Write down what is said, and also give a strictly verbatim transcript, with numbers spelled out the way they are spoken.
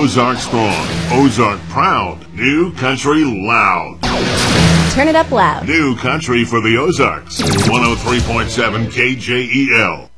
Ozark strong, Ozark proud, New Country loud. Turn it up loud. New Country for the Ozarks, one oh three point seven K J E L.